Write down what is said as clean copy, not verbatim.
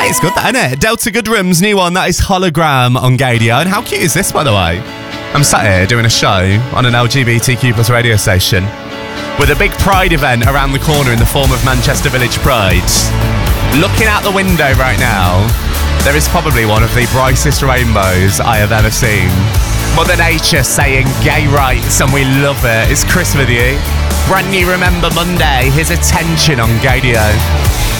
It's good, that, isn't it? Delta Goodrum's new one, that is Hologram on Gadio. And how cute is this, by the way? I'm sat here doing a show on an LGBTQ plus radio station with a big Pride event around the corner in the form of Manchester Village Pride. Looking out the window right now, there is probably one of the brightest rainbows I have ever seen. Mother Nature saying gay rights, and we love it. It's Chris with you. Brand new Remember Monday. Here's Attention on Gadio.